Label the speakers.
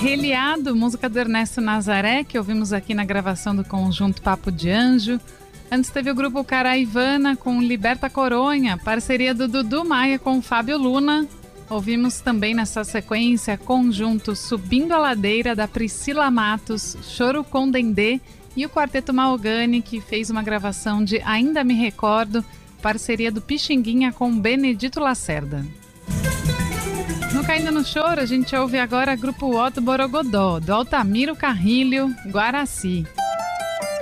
Speaker 1: Reliado, música do Ernesto Nazaré, que ouvimos aqui na gravação do conjunto Papo de Anjo. Antes teve o grupo Caraivana com Liberta Coronha, parceria do Dudu Maia com Fábio Luna. Ouvimos também nessa sequência conjunto Subindo a Ladeira, da Priscila Matos, Choro com Dendê, e o Quarteto Mahogany, que fez uma gravação de Ainda Me Recordo, parceria do Pixinguinha com Benedito Lacerda. No Caindo no Choro, a gente ouve agora grupo Otto Borogodó, do Altamiro Carrilho, Guaraci.